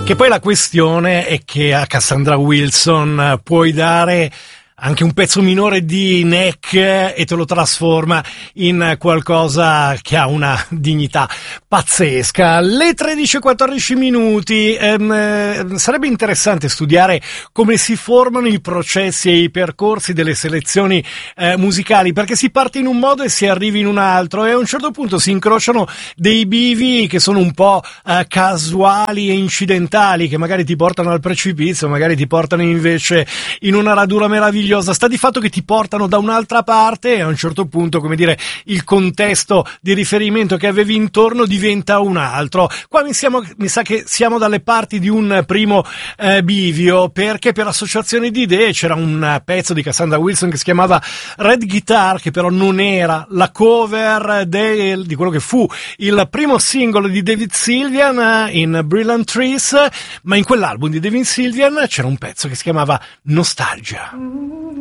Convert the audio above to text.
Che poi la questione è che a Cassandra Wilson puoi dare anche un pezzo minore di neck e te lo trasforma in qualcosa che ha una dignità pazzesca. Le 13:14 minuti. Sarebbe interessante studiare come si formano i processi e i percorsi delle selezioni musicali, perché si parte in un modo e si arriva in un altro, e a un certo punto si incrociano dei bivi che sono un po' casuali e incidentali, che magari ti portano al precipizio, magari ti portano invece in una radura meravigliosa. Sta di fatto che ti portano da un'altra parte, e a un certo punto, come dire, il contesto di riferimento che avevi intorno diventa un altro. Qua mi sa che siamo dalle parti di un primo bivio, perché per associazione di idee c'era un pezzo di Cassandra Wilson che si chiamava Red Guitar, che però non era la cover di quello che fu il primo singolo di David Sylvian in Brilliant Trees, ma in quell'album di David Sylvian c'era un pezzo che si chiamava Nostalgia.